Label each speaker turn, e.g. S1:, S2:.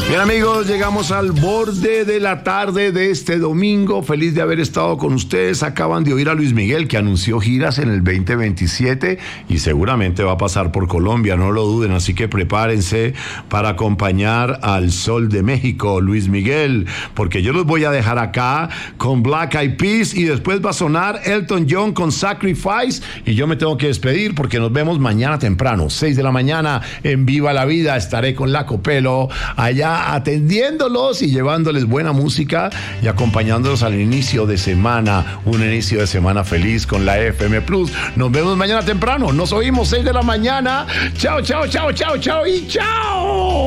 S1: Bien, amigos, llegamos al borde de la tarde de este domingo. Feliz de haber estado con ustedes. Acaban de oír a Luis Miguel, que anunció giras en el 2027 y seguramente va a pasar por Colombia, no lo duden. Así que prepárense para acompañar al Sol de México, Luis Miguel, porque yo los voy a dejar acá con Black Eyed Peas y después va a sonar Elton John con Sacrifice y yo me tengo que despedir porque nos vemos mañana temprano, 6 de la mañana en Viva la Vida. Estaré con la Copelo allá atendiéndolos y llevándoles buena música y acompañándolos al inicio de semana, un inicio de semana feliz con la FM Plus. Nos vemos mañana temprano, nos oímos 6 de la mañana. Chao, chao, chao, chao, chao y chao.